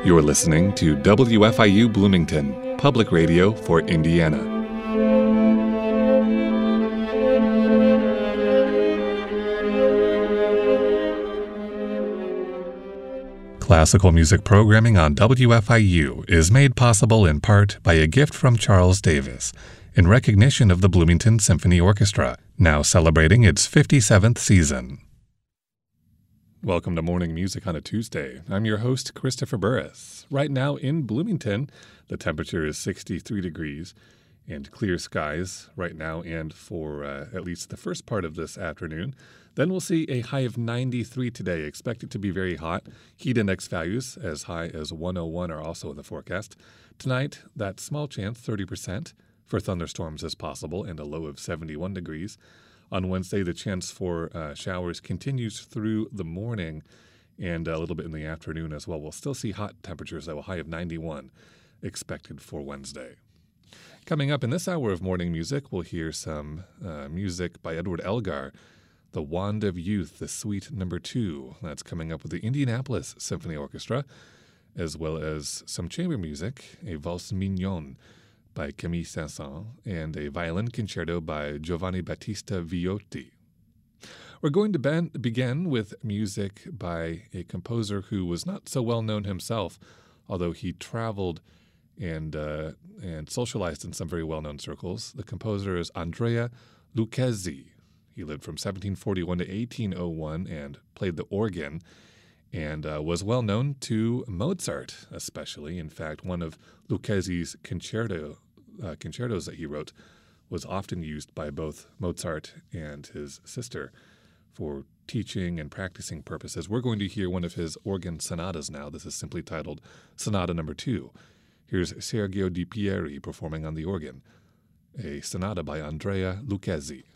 You're listening to WFIU Bloomington, public radio for Indiana. Classical music programming on WFIU is made possible in part by a gift from Charles Davis in recognition of the Bloomington Symphony Orchestra, now celebrating its 57th season. Welcome to Morning Music on a Tuesday. I'm your host, Christopher Burris. Right now in Bloomington, the temperature is 63 degrees and clear skies right now and for at least the first part of this afternoon. Then we'll see a high of 93 today. Expect it to be very hot. Heat index values as high as 101 are also in the forecast. Tonight, that small chance, 30%, for thunderstorms is possible and a low of 71 degrees. On Wednesday, the chance for showers continues through the morning and a little bit in the afternoon as well. We'll still see hot temperatures, though, a high of 91 expected for Wednesday. Coming up in this hour of morning music, we'll hear some music by Edward Elgar, The Wand of Youth, the Suite No. 2. That's coming up with the Indianapolis Symphony Orchestra, as well as some chamber music, a Valse Mignonne by Camille Saint-Saëns, and a violin concerto by Giovanni Battista Viotti. We're going to begin with music by a composer who was not so well known himself, although he traveled and socialized in some very well-known circles. The composer is Andrea Lucchesi. He lived from 1741 to 1801 and played the organ and was well known to Mozart, especially. In fact, one of Lucchesi's concertos that he wrote was often used by both Mozart and his sister for teaching and practicing purposes. We're going to hear one of his organ sonatas now. This is simply titled Sonata No. 2. Here's Sergio Di Pieri performing on the organ, a sonata by Andrea Lucchesi.